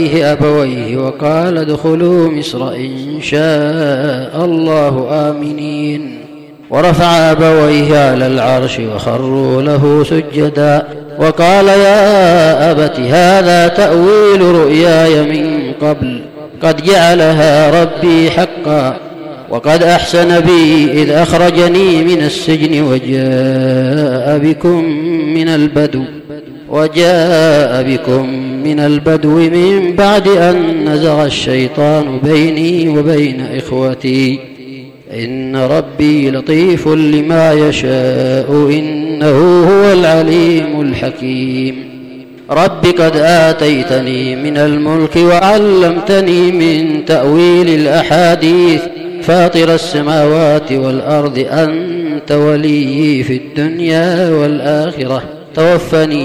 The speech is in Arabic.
أبويه وقال ادخلوا مصر إن شاء الله آمنين. ورفع أبويه على العرش وخروا له سجدا وقال يا أبت هذا تأويل رؤياي من قبل قد جعلها ربي حقا وقد أحسن بي إذ أخرجني من السجن وجاء بكم من البدو من بعد أن نزغ الشيطان بيني وبين إخوتي إن ربي لطيف لما يشاء إنه هو العليم الحكيم. رب قد آتيتني من الملك وعلمتني من تأويل الأحاديث فاطر السماوات والأرض أنت ولي في الدنيا والآخرة توفني